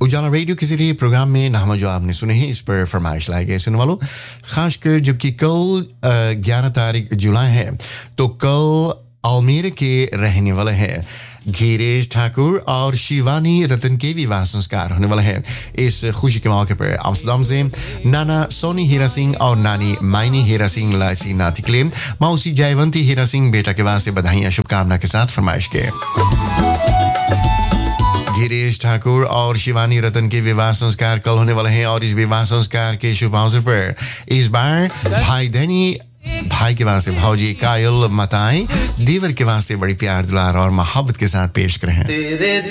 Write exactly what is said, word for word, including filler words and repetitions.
उजाला रेडियो के जरिए प्रोग्राम में नाम जो आपने सुने हैं इस पर फरमाइश लाए गए सुनने वालों, खासकर जबकि कल ग्यारह तारीख जुलाई है तो कल आलमीरा के रहने वाले हैं गिरीश ठाकुर और शिवानी रतन के विवाह संस्कार होने वाला है। इस खुशी के मौके पर आमस्टरडम से नाना सोनी हीरा सिंह और नानी मायनी हीरा सिंह लासी नाती के लिए मौसी जयवंती हीरा सिंह बेटा के वास्ते बधाइयां शुभकामना के साथ फरमाइश के। गिरीश ठाकुर और शिवानी रतन के विवाह संस्कार कल होने वाले हैं और इस विवाह संस्कार के शुभ अवसर पर इस बार भाई धनी भाई के वास्ते भाऊजी कायल मताई देवर के वास्ते बड़ी प्यार दुलार और मोहब्बत के साथ पेश करें।